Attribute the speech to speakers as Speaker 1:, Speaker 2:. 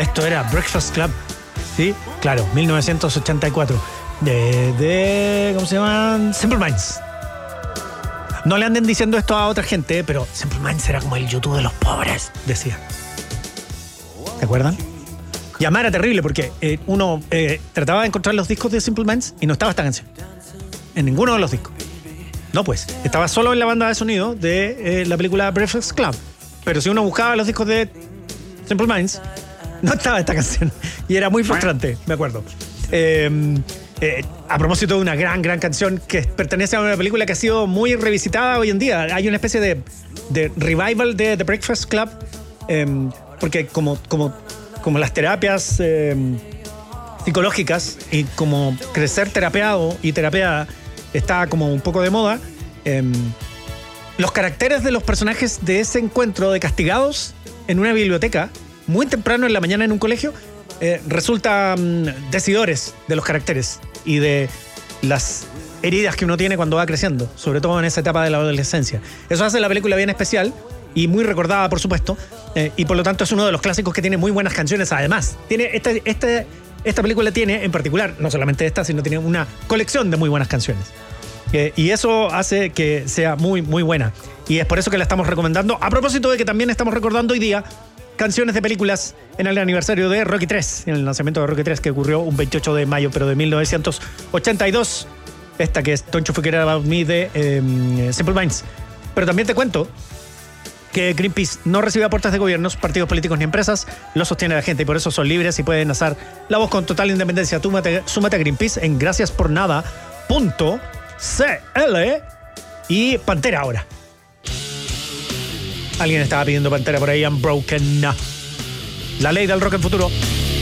Speaker 1: Esto era Breakfast Club, ¿sí? Claro, 1984. ¿Cómo se llaman? Simple Minds. No le anden diciendo esto a otra gente, pero Simple Minds era como el YouTube de los pobres, decía. ¿Se acuerdan? Y además era terrible porque uno trataba de encontrar los discos de Simple Minds y no estaba esta canción. En ninguno de los discos. No, pues. Estaba solo en la banda de sonido de la película Breakfast Club. Pero si uno buscaba los discos de Simple Minds, no estaba esta canción. Y era muy frustrante, me acuerdo. A propósito de una gran canción que pertenece a una película que ha sido muy revisitada hoy en día. Hay una especie de revival de The Breakfast Club. Porque como las terapias psicológicas y como crecer terapeado y terapeada está como un poco de moda, los caracteres de los personajes de ese encuentro de castigados en una biblioteca muy temprano en la mañana en un colegio resultan decidores de los caracteres y de las heridas que uno tiene cuando va creciendo, sobre todo en esa etapa de la adolescencia. Eso hace la película bien especial y muy recordada, por supuesto, y por lo tanto es uno de los clásicos que tiene muy buenas canciones. Además, tiene esta película tiene en particular, no solamente esta, sino tiene una colección de muy buenas canciones. Y eso hace que sea muy buena. Y es por eso que la estamos recomendando. A propósito de que también estamos recordando hoy día canciones de películas en el aniversario de Rocky 3, en el lanzamiento de Rocky 3 que ocurrió un 28 de mayo, pero de 1982. Esta que es Don't You Forget About Me de Simple Minds. Pero también te cuento que Greenpeace no recibe aportes de gobiernos, partidos políticos ni empresas, lo sostiene la gente y por eso son libres y pueden alzar la voz con total independencia. Súmate a Greenpeace en graciaspornada.cl y Pantera ahora. Alguien estaba pidiendo Pantera por ahí, Unbroken. La ley del rock en futuro.